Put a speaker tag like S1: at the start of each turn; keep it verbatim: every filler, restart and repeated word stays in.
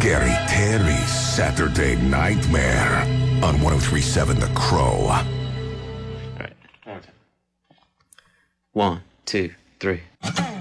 S1: Scary Terry's Saturday Nightmare on one oh three point seven The Crow.
S2: All right, one more time. One, two, three.